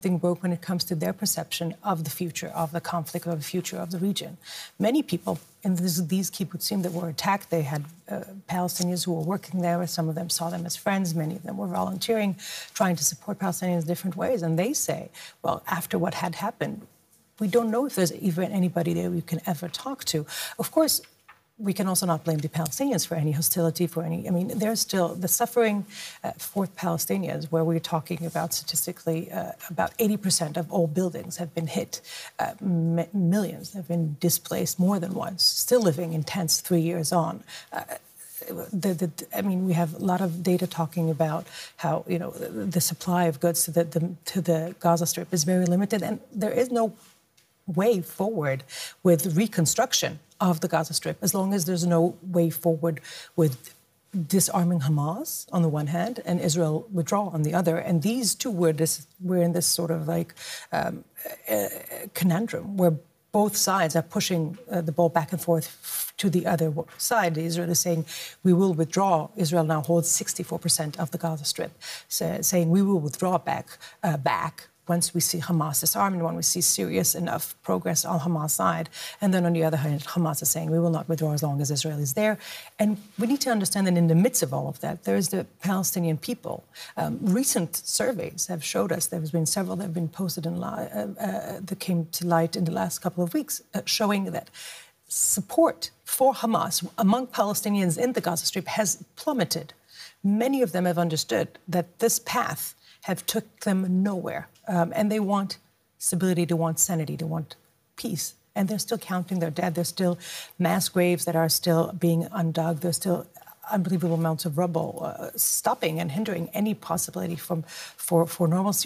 broke when it comes to their perception of the future of the conflict or the future of the region. Many people in these kibbutzim that were attacked, they had Palestinians who were working there. Some of them saw them as friends. Many of them were volunteering, trying to support Palestinians in different ways. And they say, well, after what had happened, we don't know if there's even anybody there we can ever talk to. Of course, we can also not blame the Palestinians for any hostility, there's still the suffering for Palestinians, where we're talking about statistically about 80% of all buildings have been hit. Millions have been displaced more than once, still living in tents 3 years on. We have a lot of data talking about how, the supply of goods to the Gaza Strip is very limited, and there is no way forward with reconstruction of the Gaza Strip, as long as there's no way forward with disarming Hamas on the one hand and Israel withdraw on the other. And these two we're in this sort of conundrum where both sides are pushing the ball back and forth to the other side. Israel is saying, we will withdraw. Israel now holds 64% of the Gaza Strip, saying we will withdraw back once we see Hamas disarmed and when we see serious enough progress on Hamas' side. And then on the other hand, Hamas is saying we will not withdraw as long as Israel is there. And we need to understand that in the midst of all of that, there is the Palestinian people. Recent surveys have showed us, there's been several that have been posted that came to light in the last couple of weeks, showing that support for Hamas among Palestinians in the Gaza Strip has plummeted. Many of them have understood that this path have took them nowhere. And they want stability, they want sanity, they want peace. And they're still counting their dead. There's still mass graves that are still being undug. There's still unbelievable amounts of rubble stopping and hindering any possibility for normalcy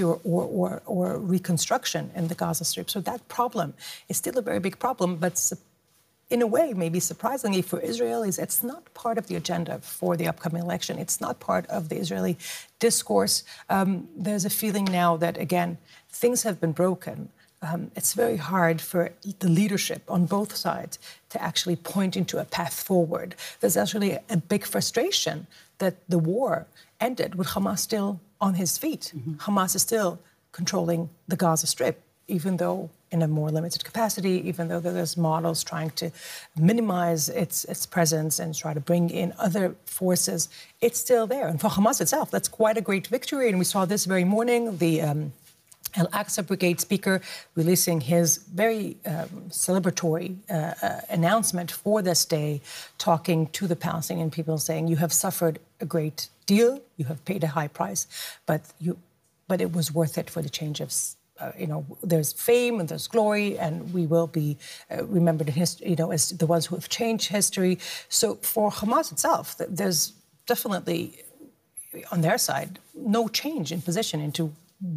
or reconstruction in the Gaza Strip. So that problem is still a very big problem, but in a way, maybe surprisingly for Israelis, it's not part of the agenda for the upcoming election. It's not part of the Israeli discourse. There's a feeling now that, again, things have been broken. It's very hard for the leadership on both sides to actually point into a path forward. There's actually a big frustration that the war ended with Hamas still on his feet. Mm-hmm. Hamas is still controlling the Gaza Strip, even though in a more limited capacity, even though there's models trying to minimize its presence and try to bring in other forces, it's still there. And for Hamas itself, that's quite a great victory. And we saw this very morning, the Al-Aqsa Brigade speaker releasing his very celebratory announcement for this day, talking to the Palestinian people, saying, you have suffered a great deal, you have paid a high price, but it was worth it for the change of there's fame and there's glory, and we will be remembered in history, as the ones who have changed history. So for Hamas itself, there's definitely, on their side, no change in position into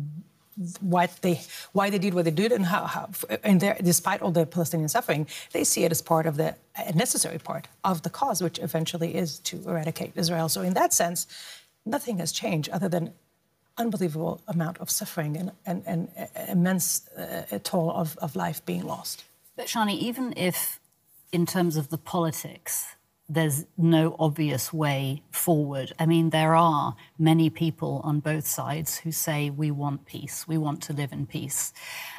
why they did what they did and how despite all the Palestinian suffering, they see it as part of a necessary part of the cause, which eventually is to eradicate Israel. So in that sense, nothing has changed other than unbelievable amount of suffering and immense toll of life being lost. But Shani, even if, in terms of the politics, there's no obvious way forward, there are many people on both sides who say we want peace, we want to live in peace.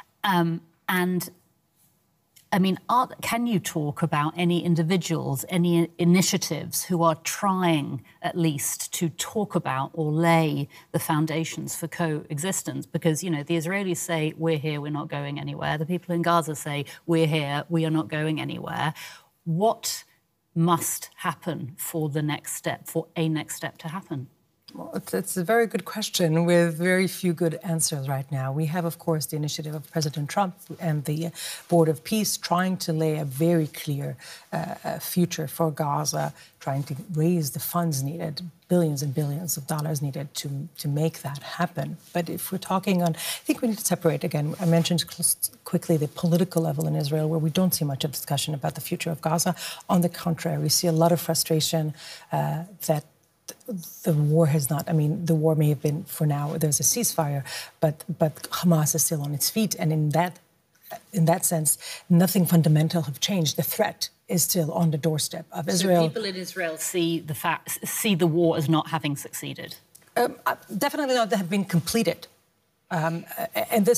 Can you talk about any individuals, any initiatives who are trying at least to talk about or lay the foundations for coexistence? Because, the Israelis say, we're here, we're not going anywhere. The people in Gaza say, we're here, we are not going anywhere. What must happen for a next step to happen? Well, it's a very good question with very few good answers right now. We have, of course, the initiative of President Trump and the Board of Peace trying to lay a very clear future for Gaza, trying to raise the funds needed, billions and billions of dollars needed to make that happen. But if we're talking on, I think we need to separate, again, I mentioned quickly the political level in Israel, where we don't see much of discussion about the future of Gaza. On the contrary, we see a lot of frustration that the war has not, the war may have been, for now, there's a ceasefire, but Hamas is still on its feet. And in that sense, nothing fundamental have changed. The threat is still on the doorstep of Israel. So people in Israel see the war as not having succeeded? Definitely not that have been completed. And this